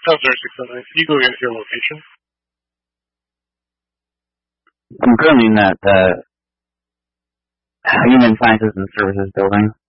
Counselor 609, can you go get your location? I'm currently in that Human Sciences and Services building.